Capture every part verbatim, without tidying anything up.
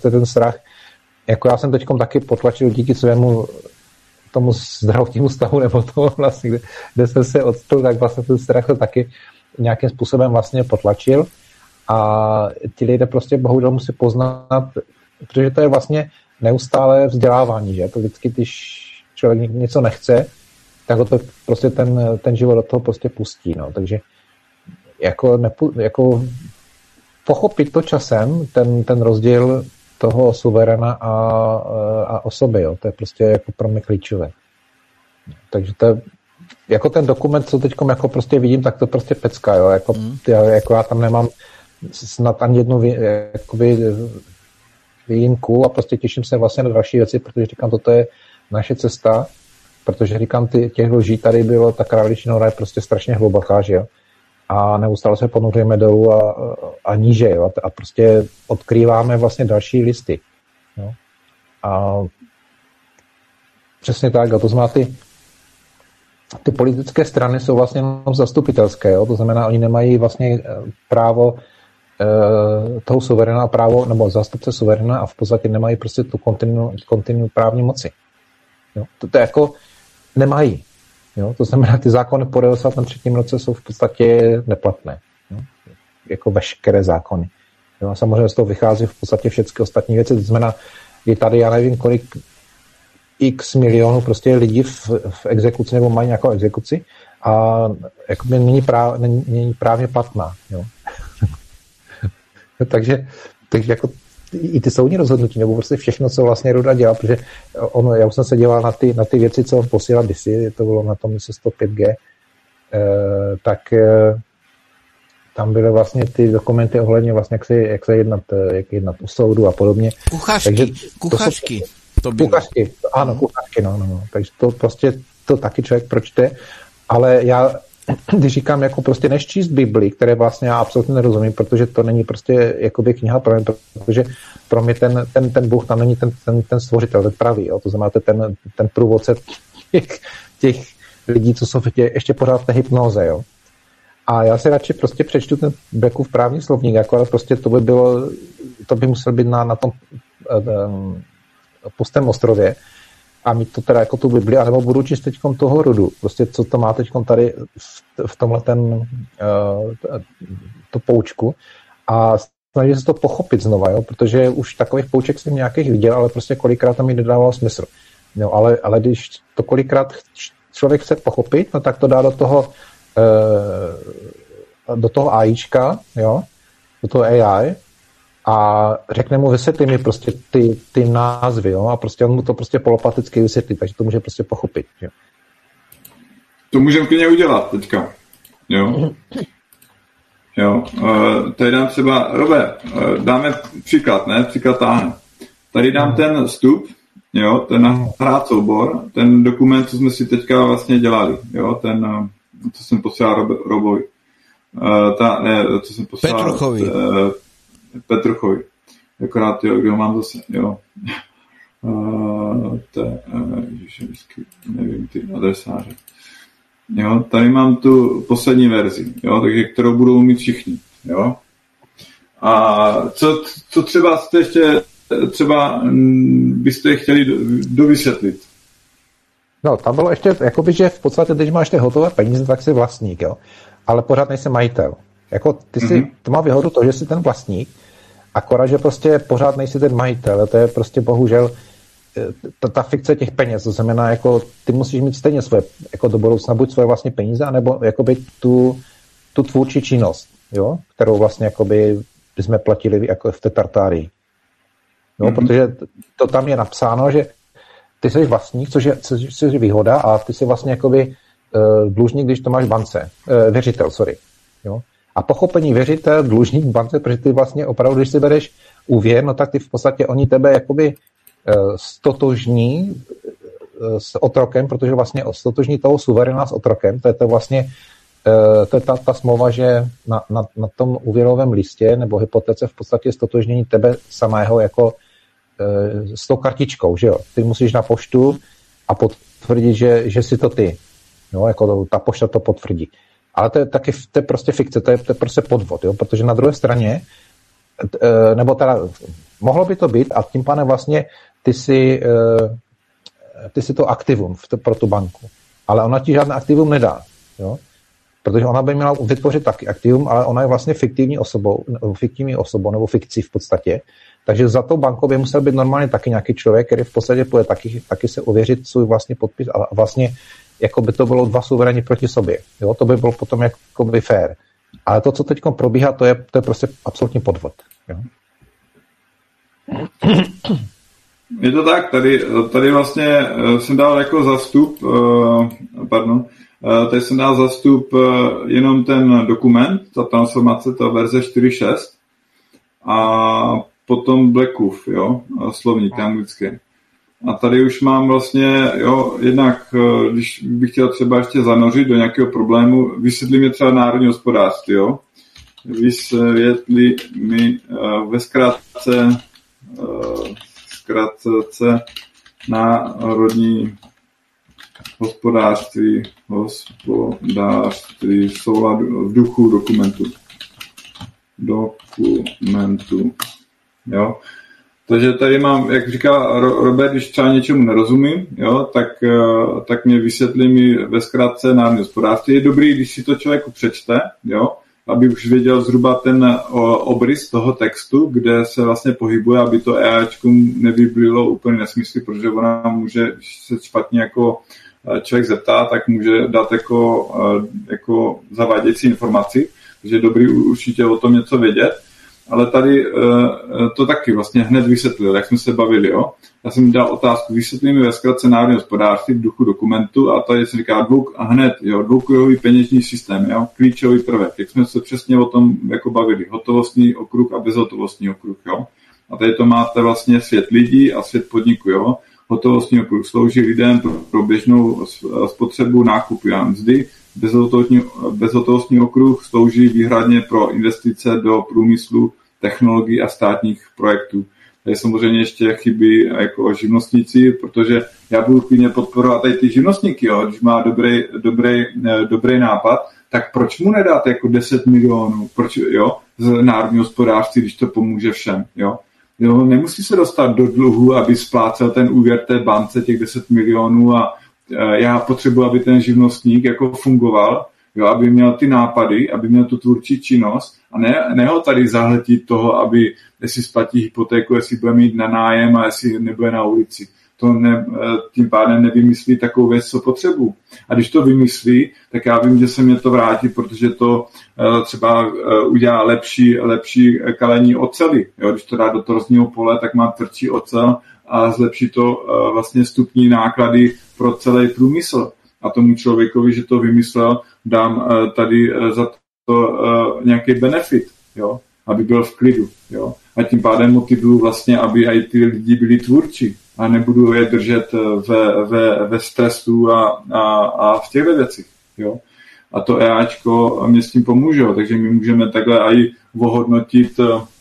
prostě ten strach, jako já jsem teďkom taky potlačil díky svému tomu zdravotnímu stavu, nebo toho vlastně, kde, kde jsem se odstřel, tak vlastně ten strach to taky nějakým způsobem vlastně potlačil a ti lidé prostě bohužel musí poznat, protože to je vlastně neustále vzdělávání, že to vždycky, když člověk něco nechce, tak ho to prostě ten, ten život do toho prostě pustí, no, takže jako, nepu, jako pochopit to časem, ten, ten rozdíl toho suveréna a, a osoby, jo, to je prostě jako pro mě klíčové. Takže to je, jako ten dokument, co teďkom jako prostě vidím, tak to prostě pecka, jo, jako, mm. já, jako já tam nemám snad ani jednu jakoby výjimku a prostě těším se vlastně na další věci, protože říkám, toto je naše cesta, protože říkám, ty, těch lží tady bylo, ta králičí nora je prostě strašně hluboká, že jo, a neustále se ponořujeme dolů a, a níže, jo, a prostě odkrýváme vlastně další listy, jo. A přesně tak, a to znamená, ty, ty politické strany jsou vlastně jenom zastupitelské, jo, to znamená, oni nemají vlastně právo eh, toho suveréna právo, nebo zástupce suveréna a v podstatě nemají prostě tu kontinu, kontinu právní moci. Jo. To, to jako nemají. Jo. To znamená, ty zákony po devadesátém třetím roce jsou v podstatě neplatné. Jo. Jako veškeré zákony. Jo. A samozřejmě z toho vychází v podstatě všechny ostatní věci. To znamená, je tady, já nevím, kolik x milionů prostě lidí v, v exekuci nebo mají nějakou exekuci a jakoby není, práv, není, není právně platná. Jo. takže, takže jako i ty soudní rozhodnutí, nebo prostě všechno, co vlastně Ruda dělá, protože ono, já už jsem se dělal na ty, na ty věci, co on posílal kdysi, to bylo na tom sto pět G, eh, tak eh, tam byly vlastně ty dokumenty ohledně vlastně, jak se, jak se jednat, jak jednat u soudu a podobně. Kuchařky, takže kuchařky. To, to bylo. Kuchařky, ano, kuchařky, no, no, no. Takže to prostě, to taky člověk pročte, ale já když říkám, jako prostě než číst Bibli, které vlastně já absolutně nerozumím, protože to není prostě jakoby kniha pro mě, protože pro mě ten, ten, ten Bůh tam není ten, ten, ten stvořitel, ten pravý, jo? To znamená ten, ten průvodce těch, těch lidí, co jsou tě, ještě pořád v té hypnoze, jo. A já si radši prostě přečtu ten Beckův právní slovník, jako, ale prostě to by bylo, to by muselo být na, na tom um, pustém ostrově, a mít to teda jako tu Bibli, anebo budu číst teďkom toho rodu. Prostě co to má teďkom tady v, v tomhle ten uh, tu poučku a snaží se to pochopit znova, jo? Protože už takových pouček jsem nějakých viděl, ale prostě kolikrát tam mi nedávalo smysl. Jo, ale, ale když to kolikrát člověk chce pochopit, no tak to dá do toho uh, do toho AIčka, jo? Do toho A I a řekne mu, vysvětli mi prostě ty, ty názvy, jo, a prostě on mu to prostě polopaticky vysvětlí, takže to může prostě pochopit, jo. To můžeme klidně udělat teďka, jo. Jo, uh, tady dám třeba, Robe, uh, dáme příklad, ne, příklad táhne. Tady dám hmm. ten vstup, jo, ten nahrát soubor, ten dokument, co jsme si teďka vlastně dělali, jo, ten, uh, co jsem posílal Rob, Robovi. Uh, ta, ne, co jsem posílal Petruchovi. Uh, Petruchovi. Akorát, jo, kde ho mám zase, jo. Uh, te, uh, ježiši, vždycky nevím ty adresáře. Jo, tady mám tu poslední verzi, jo, takže kterou budou mít všichni, jo. A co, co třeba jste ještě, třeba byste chtěli do, dovysvětlit? No, tam bylo ještě, jakoby, že v podstatě, když máš ty hotové peníze, tak jsi vlastník, jo. Ale pořád nejsi majitel. Jako ty si, mm-hmm. to má výhodu to, že jsi ten vlastník, akorát, že prostě pořád nejsi ten majitel. To je prostě bohužel ta, ta fikce těch peněz. To znamená, jako ty musíš mít stejně svoje, jako do budoucna buď svoje vlastní peníze, anebo jakoby tu, tu tvůrčí činnost, jo, kterou vlastně jakoby jsme platili jako v té Tartárii. Jo, mm-hmm. protože to tam je napsáno, že ty jsi vlastník, což je, což je výhoda, a ty jsi vlastně jakoby uh, dlužník, když to máš v bance. Uh, věřitel, sorry. Jo. A pochopení věřitel, dlužník v bance, protože ty vlastně opravdu, když si bereš úvěr, no tak ty v podstatě oni tebe jakoby uh, stotožní uh, s otrokem, protože vlastně stotožní toho suveréna s otrokem, to je to vlastně uh, to je ta, ta smlouva, že na, na, na tom úvěrovém listě nebo hypotéce v podstatě stotožnění tebe samého jako uh, s tou kartičkou, že jo. Ty musíš na poštu a potvrdit, že, že jsi to ty. No, jako ta pošta to potvrdí. Ale to je taky to je prostě fikce, to je, to je prostě podvod, jo? Protože na druhé straně, nebo teda mohlo by to být a tím pádem vlastně ty si, ty si to aktivum pro tu banku. Ale ona ti žádné aktivum nedá. Jo? Protože ona by měla vytvořit taky aktivum, ale ona je vlastně fiktivní osobou, fiktivní osobou nebo fikcí v podstatě. Takže za tou bankou by musel být normálně taky nějaký člověk, který v podstatě půjde taky, taky se ověřit svůj vlastní podpis a vlastně jako by to bylo dva suveréni proti sobě. Jo? To by bylo potom jako by fair. Ale to, co teď probíhá, to je, to je prostě absolutní podvod. Jo? Je to tak, tady, tady vlastně jsem dal jako zastup, pardon, tady jsem dal zastup jenom ten dokument, ta transformace, ta verze čtyři šest a potom Blackwood, jo, slovník anglický. A tady už mám vlastně, jo, jednak, když bych chtěl třeba ještě zanořit do nějakého problému, vysvětlí mě třeba národní hospodářství, jo. Vysvětlí mi ve zkrátce, zkrátce národní hospodářství, hospodářství v souladu, v duchu dokumentu. Dokumentu. Jo. Takže tady mám, jak říká Robert, když třeba něčemu nerozumím, jo, tak, tak mě vysvětlí mi ve zkratce národní hospodářství. Je dobrý, když si to člověku přečte, jo, aby už věděl zhruba ten obrys toho textu, kde se vlastně pohybuje, aby to EAčku nevyblilo úplně nesmysly, protože ona může, když se špatně jako člověk zeptá, tak může dát jako, jako zavádějící informaci, takže je dobrý určitě o tom něco vědět. Ale tady to taky vlastně hned vysvětlil, jak jsme se bavili, jo. Já jsem dal otázku, vysvětlíme ve zkratce národní hospodářství v duchu dokumentu a tady se říká dvou, a hned, jo, dvoukruhový peněžní systém, jo, klíčový prvek, jak jsme se přesně o tom jako bavili, hotovostní okruh a bezhotovostní okruh, jo. A tady to máte vlastně svět lidí a svět podniku, jo. Hotovostní okruh slouží lidem pro, pro běžnou spotřebu, nákupy a mzdy. Bezhotovostní, bezhotovostní okruh slouží výhradně pro investice do průmyslu, technologií a státních projektů. Tady samozřejmě ještě chybí jako živnostníci, protože já budu klidně podporovat tady ty živnostníky, jo. Když má dobrý, dobrý, dobrý nápad, tak proč mu nedát jako deset milionů, proč, jo, z národního hospodářství, když to pomůže všem, jo. Jo, nemusí se dostat do dluhu, aby splácel ten úvěr té bance těch deset milionů a já potřebuji, aby ten živnostník jako fungoval, jo, aby měl ty nápady, aby měl tu tvůrčí činnost a ne, ne ho tady zahltit toho, aby jestli splatí hypotéku, jestli bude mít na nájem a jestli nebude na ulici. To ne, tím pádem nevymyslí takovou věc, co potřebuji. A když to vymyslí, tak já vím, že se mě to vrátí, protože to třeba udělá lepší, lepší kalení oceli. Jo, když to dá do torozního pole, tak má tvrdší ocel a zlepší to vlastně vstupní náklady pro celý průmysl. A tomu člověkovi, že to vymyslel, dám tady za to nějaký benefit, jo, aby byl v klidu. Jo. A tím pádem motivuju vlastně, aby i ty lidi byli tvůrčí a nebudu je držet ve, ve, ve stresu a, a, a v těchto věcích. Jo. A to EAčko mě s tím pomůže, takže my můžeme takhle i ohodnotit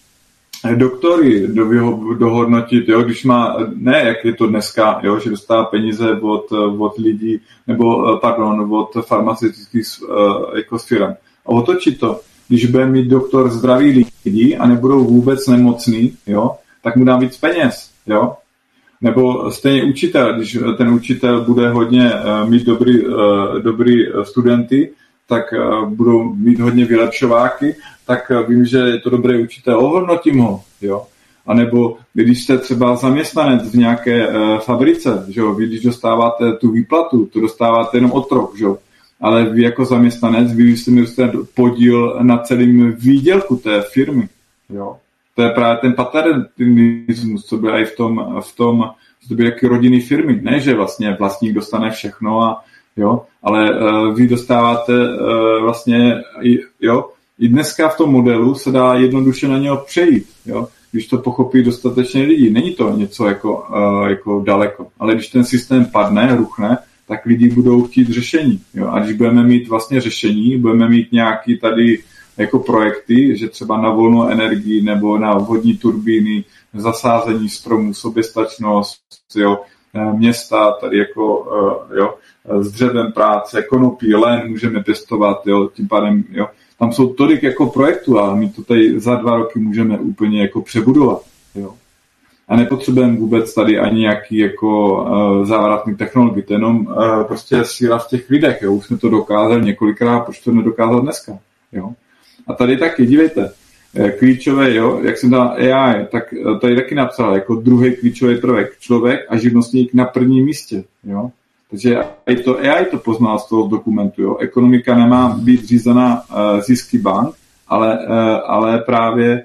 doktory, do, dohodnotit, jo, když má, ne, jak je to dneska, jo, že dostává peníze od, od lidí, nebo, pardon, od farmaceutických jako firm. A otočit to, když bude mít doktor zdravý lidí a nebudou vůbec nemocný, jo, tak mu dám víc peněz, jo. Nebo stejně učitel, když ten učitel bude hodně mít dobrý, dobrý studenty, tak budou mít hodně vylepšováky, tak vím, že je to dobrý učitel, ohodnotím ho, jo. A nebo když jste třeba zaměstnanec v nějaké uh, fabrice, že jo, vy když dostáváte tu výplatu, to dostáváte jenom od rok, že jo. Ale vy jako zaměstnanec, vy jste mi podíl na celém výdělku té firmy, jo. To je právě ten paternalismus, co byl i v tom, v tom, to byly jaký rodinný firmy, ne, že vlastně vlastník dostane všechno a jo, ale uh, vy dostáváte uh, vlastně, jo, i dneska v tom modelu se dá jednoduše na něho přejít, jo, když to pochopí dostatečně lidí. Není to něco jako, uh, jako daleko, ale když ten systém padne, ruchne, tak lidi budou chtít řešení, jo, a když budeme mít vlastně řešení, budeme mít nějaký tady jako projekty, že třeba na volnou energii nebo na vodní turbíny, zasázení stromů, soběstačnost, jo, města, tady jako, jo, s dřevem práce, konopí, len můžeme pěstovat, jo, tím pádem, jo, tam jsou tolik jako projektů a my to tady za dva roky můžeme úplně jako přebudovat, jo. A nepotřebujeme vůbec tady ani nějaký jako uh, závratný technologie, to je jenom uh, prostě síla v těch lidech, jo. Už jsme to dokázali několikrát, proč to nedokázat dneska, jo. A tady taky, dívejte, klíčové, jo, jak jsem dal A I, tak tady taky napsal jako druhý klíčový prvek, člověk a živnostník na prvním místě, jo. Takže i to A I to poznal z toho dokumentu, jo. Ekonomika nemá být řízená uh, zisky bank, ale, uh, ale právě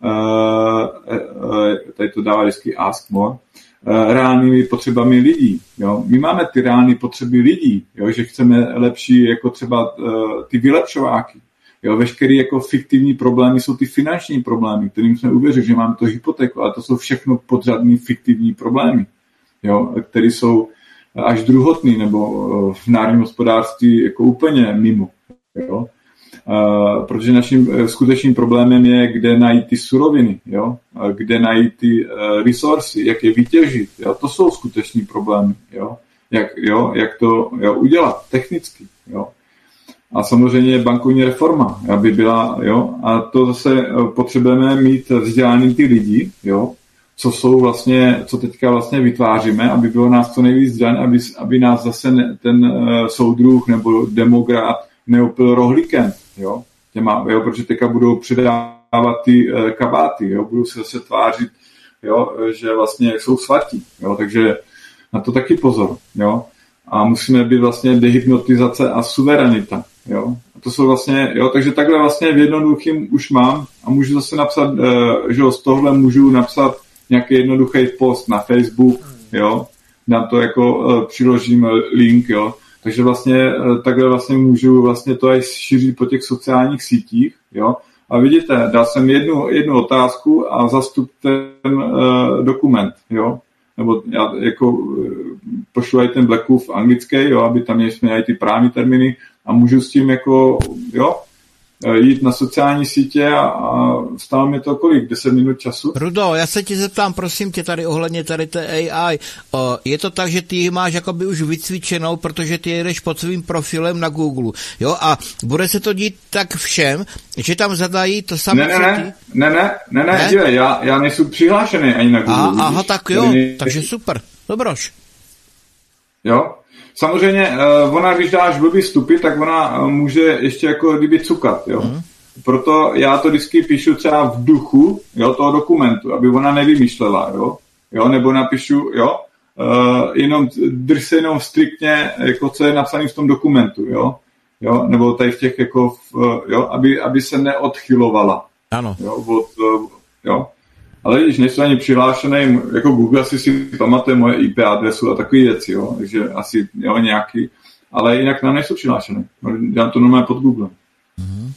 uh, uh, tady to dává vždycky ask more, uh, reálnými potřebami lidí, jo. My máme ty reální potřeby lidí, jo, že chceme lepší, jako třeba uh, ty vylepšováky. Jo, veškerý jako fiktivní problémy jsou ty finanční problémy, kterým jsme uvěřili, že máme to hypotéku, ale to jsou všechno podřadný fiktivní problémy, jo, které jsou až druhotný nebo v národním hospodářství jako úplně mimo. Jo. Uh, protože naším skutečným problémem je, kde najít ty suroviny, jo, kde najít ty uh, resursy, jak je vytěžit. Jo. To jsou skuteční problémy, jo. Jak, jo, jak to jo, udělat technicky. Jo. A samozřejmě bankovní reforma, aby byla, jo, a to zase potřebujeme mít vzdělaný ty lidi, jo, co jsou vlastně, co teďka vlastně vytváříme, aby bylo nás co nejvíc vzdělané, aby, aby nás zase ne, ten uh, soudruh nebo demokrat neopil rohlíkem, jo, těma, jo, protože teďka budou předávat ty uh, kabáty, jo, budou se zase tvářit, jo, že vlastně jsou svatí, jo, takže na to taky pozor, jo, a musíme být vlastně dehypnotizace a suverenita. Jo. A to jsou vlastně, jo, takže takhle vlastně v jednoduchým už mám a můžu zase napsat, uh, že z tohle můžu napsat nějaký jednoduchý post na Facebook, jo, dám to jako uh, přiložím link, jo, takže vlastně uh, takhle vlastně můžu vlastně to aj šířit po těch sociálních sítích, jo, a vidíte, dal jsem jednu, jednu otázku a zastup ten uh, dokument, jo, nebo já jako uh, pošlu aj ten Blackwood anglický, jo, aby tam jsme aj ty právní termíny, a můžu s tím jako, jo, jít na sociální sítě a, a stálo mi to kolik? deset minut času? Rudo, já se ti zeptám, prosím tě, tady ohledně tady té A I. O, je to tak, že ty ji máš jakoby už vycvičenou, protože ty jedeš pod svým profilem na Google, jo, a bude se to dít tak všem, že tam zadají to samé, ne, ne, ty... ne, ne, ne, ne, ne, dívej, já, já nejsem přihlášený ani na Google. Aha, aha, tak jo, nej... takže super, dobroš. Jo, samozřejmě, uh, ona, když dáš blbý vstupy, tak ona uh, může ještě jako kdyby cukat, jo. Mm. Proto já to vždycky píšu třeba v duchu, jo, toho dokumentu, aby ona nevymýšlela, jo. Jo, nebo napíšu, jo, uh, jenom drž se jenom striktně, jako co je napsané v tom dokumentu, jo. Jo, nebo tady v těch, jako, v, jo, aby, aby se neodchylovala. Ano. Jo, od, uh, jo. Ale když nejsou ani přihlášený, jako Google si si pamatuje moje I P adresu a takové věci, jo, takže asi jo, nějaký, ale jinak nám nejsou přihlášený. Dám to normálně pod Google. Mm-hmm.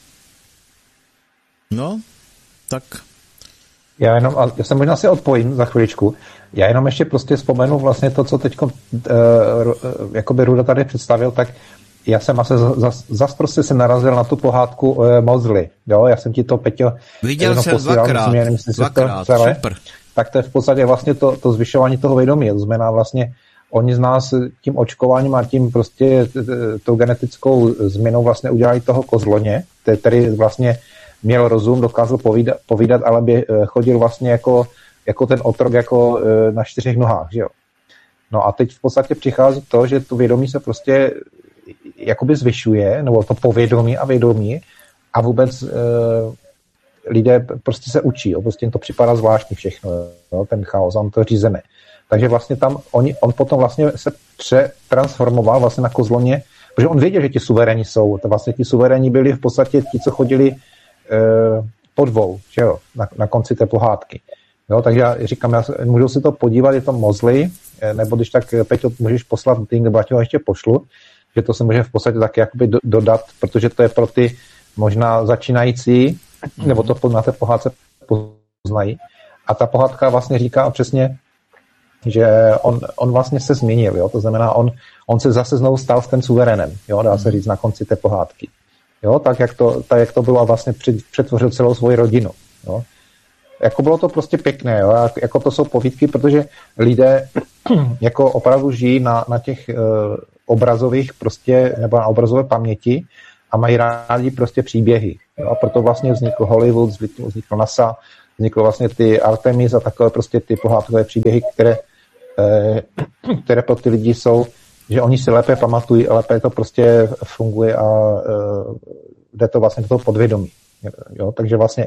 No, tak. Já jenom, já se možná si odpojím za chviličku. Já jenom ještě prostě vzpomenu vlastně to, co teď uh, jakoby Ruda tady představil, tak já jsem asi zas, zas prostě se narazil na tu pohádku uh, Mozli. Jo, já jsem ti to, Peťo, viděl jsem dvakrát, změn, myslím, dvakrát, to celé, super. Tak to je v podstatě vlastně to, to zvyšování toho vědomí. To znamená vlastně, oni z nás tím očkováním a tím prostě tou genetickou změnou vlastně udělali toho kozloně, který vlastně měl rozum, dokázal povídat, povídat ale by chodil vlastně jako, jako ten otrok jako na čtyřech nohách, že jo. No a teď v podstatě přichází to, že to vědomí se prostě jakoby zvyšuje, nebo to povědomí a vědomí a vůbec e, lidé prostě se učí, jo, prostě jim to připadá zvláštní všechno, jo, ten chaos, on to řízené. Takže vlastně tam oni, on potom vlastně se přetransformoval vlastně na kozloně, protože on věděl, že ti suveréni jsou, to vlastně ti suveréni byli v podstatě ti, co chodili e, po dvou, že jo, na, na konci té pohádky. Jo, takže já říkám, já můžu si to podívat, je to Mozli, nebo když tak, Peťo, můžeš poslat link, nebo já ti ho ještě pošlu, že to se může v podstatě taky jakoby do, dodat, protože to je pro ty možná začínající, nebo to na té pohádce poznají. A ta pohádka vlastně říká přesně, že on, on vlastně se změnil, jo? To znamená, on, on se zase znovu stal ten suverénem, jo? Dá se říct na konci té pohádky. Jo? Tak, jak to, tak, jak to bylo a vlastně přetvořil celou svoji rodinu. Jo? Jako bylo to prostě pěkné, jo? Jako to jsou povídky, protože lidé jako opravdu žijí na, na těch uh, obrazových prostě, nebo na obrazové paměti a mají rádi prostě příběhy. Jo? A proto vlastně vznikl Hollywood, vznikl NASA, vzniklo vlastně ty Artemis a takové prostě ty pohádkové příběhy, které, které pro ty lidi jsou, že oni si lépe pamatují, lépe to prostě funguje a jde to vlastně do toho podvědomí. Jo? Takže vlastně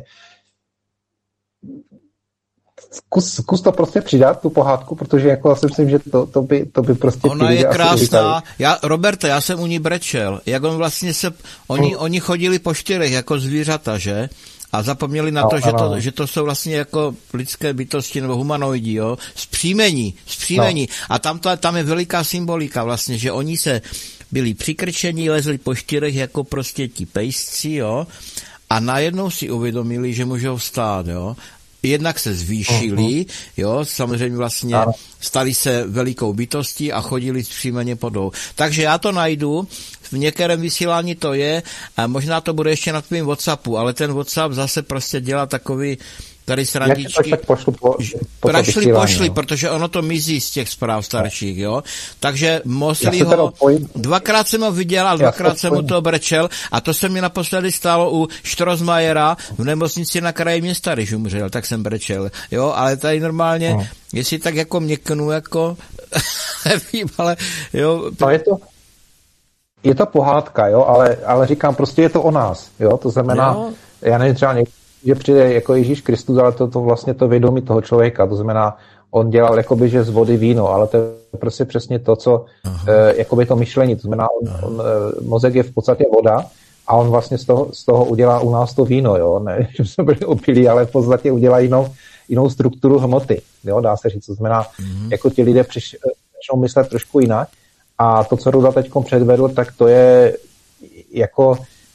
Zkus, zkus to prostě přidat, tu pohádku, protože jako já si myslím, že to, to, by, to by prostě... Ona je krásná. Já, Roberte, já jsem u ní brečel. Jak on vlastně se... Oni, hmm. oni chodili po čtyřech jako zvířata, že? A zapomněli na to, no, že, to že to jsou vlastně jako lidské bytosti nebo humanoidi, jo? Zpříjmení, zpříjmení. No. A tam, to, tam je veliká symbolika vlastně, že oni se byli přikrčení, lezli po čtyřech jako prostě ti pejsci, jo? A najednou si uvědomili, že můžou vstát, jo? Jednak se zvýšili, uh-huh. jo, samozřejmě vlastně uh-huh. stali se velikou bytostí a chodili zpříjmeně podou. Takže já to najdu, v některém vysílání to je, a možná to bude ještě na tvým WhatsAppu, ale ten WhatsApp zase prostě dělá takový tady srandičky. Pošlu po, po Prašli, pošli, no. Protože ono to mizí z těch zpráv starších, jo. Takže museli ho, dvakrát jsem ho viděl a dvakrát jsem mu to brečel a to se mi naposledy stalo u Štrosmajera v nemocnici na kraji města, když umřel, tak jsem brečel, jo, ale tady normálně, no. jestli tak jako měknu, jako, nevím, ale jo. No je to, je to pohádka, jo, ale, ale říkám, prostě je to o nás, jo, to znamená, jo. já nevím, třeba někdo, že přijde jako Ježíš Kristus, ale to, to vlastně to vědomí toho člověka, to znamená, on dělal jakoby, že z vody víno, ale to je prostě přesně to, co, e, jakoby to myšlení, to znamená, on, on, e, mozek je v podstatě voda a on vlastně z toho, z toho udělá u nás to víno, jo, ne, že jsme byli opilí, ale v podstatě udělá jinou, jinou strukturu hmoty, jo, dá se říct, to znamená, mm-hmm. jako ti lidé přiš, začnou myslet trošku jinak a to, co Ruda teďkom předvedl, tak to je jako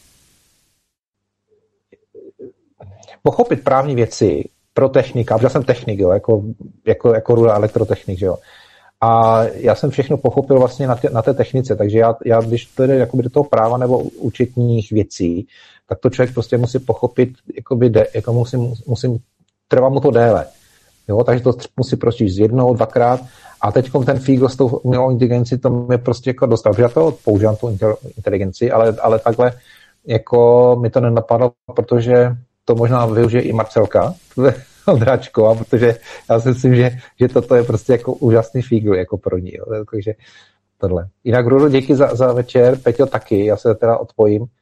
pochopit právní věci pro technika, protože já jsem technik, jo, jako, jako, jako Ruda elektrotechnik, jo. A já jsem všechno pochopil vlastně na, tě, na té technice, takže já, já když to jde jakoby do toho práva nebo účetních věcí, tak to člověk prostě musí pochopit, jakoby de, jako musím, musím, trvá mu to déle. Jo, takže to musí prostě z jednou, dvakrát a teď ten fígl s tou umělou inteligenci to mě prostě jako dostal, protože já to používám tu inteligenci, ale, ale takhle jako mi to nenapadlo, protože to možná využije i Marcelka, Ondráčková, protože já si myslím, že, že toto je prostě jako úžasný fígl jako pro ní. Jo. Takže tohle. Jinak Rudo, díky za, za večer, Peťo taky, já se teda odpojím. E,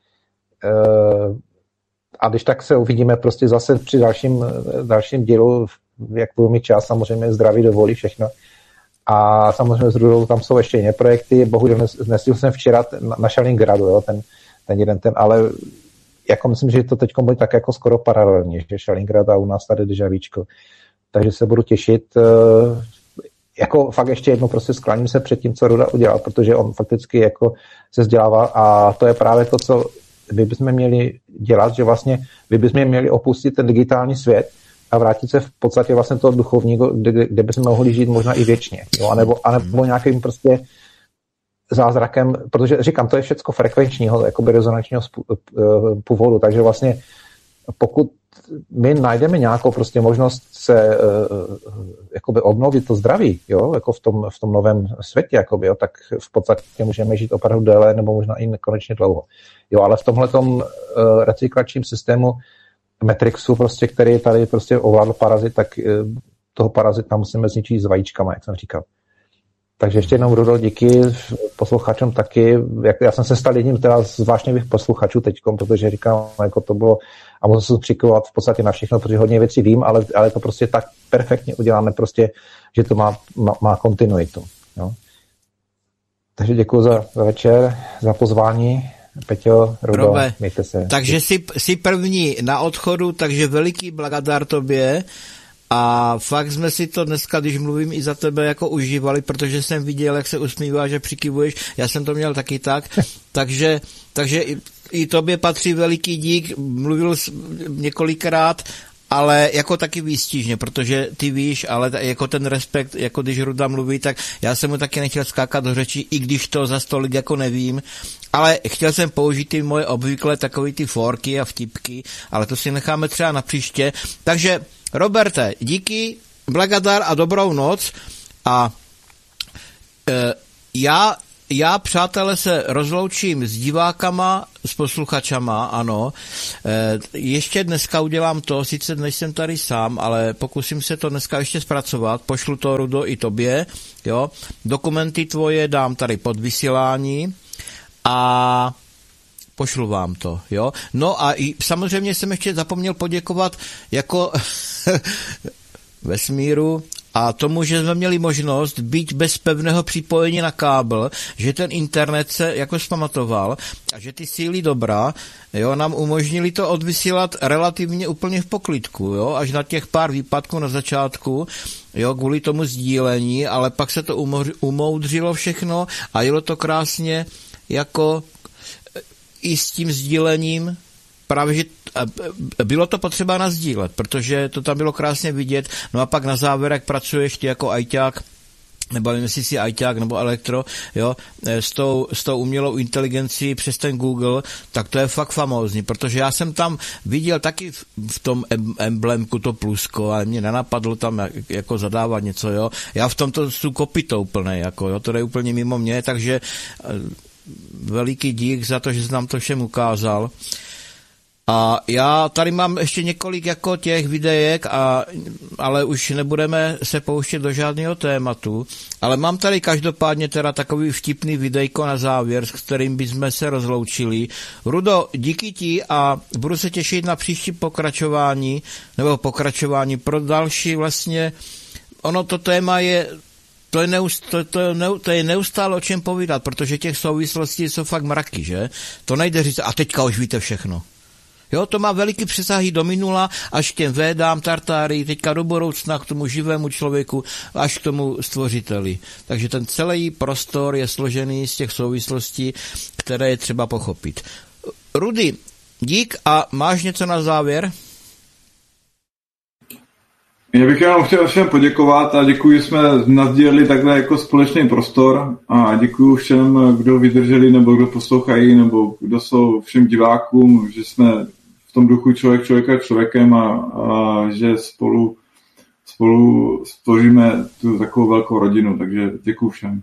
a když tak se uvidíme prostě zase při dalším, dalším dílu, jak budu mít čas, samozřejmě zdraví dovolí všechno. A samozřejmě s Rudou tam jsou ještě jiné projekty, bohužel nesl jsem včera na, na Šalingradu, jo, ten, ten jeden ten, ale jako myslím, že to teď bude tak jako skoro paralelně, že Šalingrad a u nás tady Dežavíčko. Takže se budu těšit. Jako fakt ještě jednou prostě skláním se před tím, co Ruda udělal, protože on fakticky jako se vzdělává a to je právě to, co my bychom měli dělat, že vlastně my bychom měli opustit ten digitální svět a vrátit se v podstatě vlastně toho duchovního, kde, kde bychom mohli žít možná i věčně. Jo? A nebo, a nebo nějakým prostě zázrakem, protože říkám, to je všecko frekvenčního, jakoby rezonančního původu, takže vlastně pokud my najdeme nějakou prostě možnost se jakoby obnovit to zdraví, jo, jako v tom, v tom novém světě, jakoby, jo, tak v podstatě můžeme žít opravdu déle nebo možná i nekonečně dlouho. Jo, ale v tomhletom recyklačním systému Matrixu, prostě, který tady prostě ovládl parazit, tak toho parazita musíme zničit s vajíčkama, jak jsem říkal. Takže ještě jednou, Rudo, díky posluchačům taky. Já jsem se stal jedním teda zvláštních posluchačů teďkom, protože říkám, jako to bylo, a musím se přiklovat v podstatě na všechno, protože hodně věcí vím, ale, ale to prostě tak perfektně uděláme, prostě, že to má, má, má kontinuitu. Jo? Takže děkuji za, za večer, za pozvání. Peťo, Rudo, Robe, mějte se. Takže jsi, jsi první na odchodu, takže veliký blagadár tobě. A fakt jsme si to dneska, když mluvím i za tebe, jako užívali, protože jsem viděl, jak se usmíváš a přikivuješ. Já jsem to měl taky tak. Takže, takže i, i tobě patří veliký dík. Mluvil několikrát, ale jako taky výstižně, protože ty víš, ale jako ten respekt, jako když Ruda mluví, tak já jsem mu taky nechtěl skákat do řeči, i když to za stolik jako nevím. Ale chtěl jsem použít ty moje obvykle takový ty forky a vtipky, ale to si necháme třeba na příště. Takže Roberte, díky, blagadar a dobrou noc a e, já já, přátelé, se rozloučím s divákama, s posluchačama, ano. E, ještě dneska udělám to, sice dnes jsem tady sám, ale pokusím se to dneska ještě zpracovat, pošlu to, Rudo, i tobě, jo. Dokumenty tvoje dám tady pod vysílání a pošlu vám to, jo. No a i, samozřejmě jsem ještě zapomněl poděkovat jako vesmíru a tomu, že jsme měli možnost být bez pevného připojení na kábel, že ten internet se jako zpamatoval a že ty síly dobra, jo, nám umožnili to odvysílat relativně úplně v poklidku, jo, až na těch pár výpadků na začátku, jo, kvůli tomu sdílení, ale pak se to umoudřilo všechno a jelo to krásně jako i s tím sdílením. Právě, že bylo to potřeba nasdílet, protože to tam bylo krásně vidět. No a pak na závěr, jak pracuješ ty jako ajťák, nebo nevím, jestli jsi ajťák nebo elektro, jo, s tou, s tou umělou inteligencí přes ten Google, tak to je fakt famózní, protože já jsem tam viděl taky v, v tom emblemku to plusko, ale mě nenapadlo tam jako zadávat něco, jo. Já v tomto jsou kopito úplnej, jako, jo, to je úplně mimo mě, takže veliký dík za to, že jsi nám to všem ukázal. A já tady mám ještě několik jako těch videjek, a, ale už nebudeme se pouštět do žádného tématu, ale mám tady každopádně teda takový vtipný videjko na závěr, s kterým bychom se rozloučili. Rudo, díky ti a budu se těšit na příští pokračování, nebo pokračování pro další vlastně, ono to téma je To je, neust, to, to, to je neustále o čem povídat, protože těch souvislostí jsou fakt mraky, že? To nejde říct, a teďka už víte všechno. Jo, to má veliký přesahy do minula, až k těm védám, tartáry, teďka do budoucna, k tomu živému člověku, až k tomu stvořiteli. Takže ten celý prostor je složený z těch souvislostí, které je třeba pochopit. Rudy, dík a máš něco na závěr? Já bych jenom chtěl všem poděkovat a děkuji, že jsme nasdíleli takhle jako společný prostor a děkuji všem, kdo vydrželi nebo kdo poslouchají nebo kdo jsou všem divákům, že jsme v tom duchu člověk člověka člověkem a, a že spolu, spolu stvoříme tu takovou velkou rodinu, takže děkuji všem.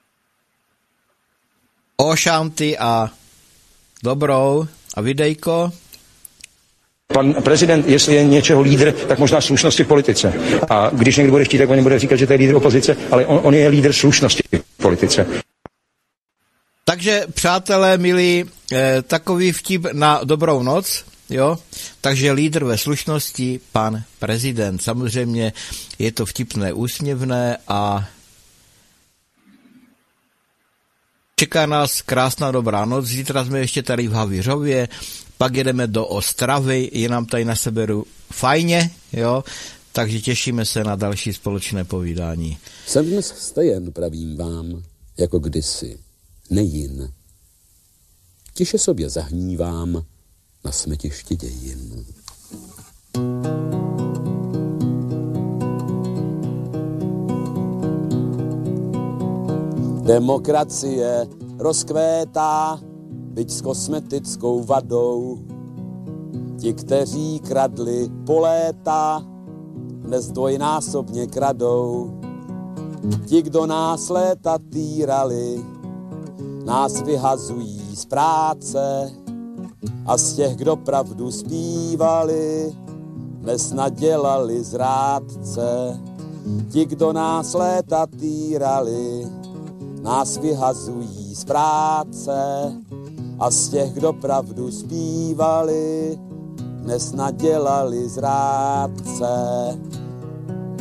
O šanty a dobrou a videjko. Pan prezident, jestli je něčeho lídr, tak možná slušnosti v politice. A když někdo bude chtít, tak on bude říkat, že to je lídr opozice, ale on, on je lídr slušnosti v politice. Takže, přátelé, milí, eh, takový vtip na dobrou noc, jo? Takže lídr ve slušnosti, pan prezident. Samozřejmě je to vtipné, úsměvné a čeká nás krásná dobrá noc. Zítra jsme ještě tady v Havířově, pak jedeme do Ostravy, je nám tady na severu fajně, jo, takže těšíme se na další společné povídání. Jsem dnes stejen, pravím vám, jako kdysi, nejin. Tiše sobě zahnívám na smetišti dějin. Demokracie rozkvétá, byť s kosmetickou vadou. Ti, kteří kradli po léta, dnes dvojnásobně kradou. Ti, kdo nás léta týrali, nás vyhazují z práce. A z těch, kdo pravdu zpívali, dnes nadělali zrádce. Ti, kdo nás léta týrali, nás vyhazují z práce. A z těch, kdo pravdu zpívali, dnes nadělali zrádce.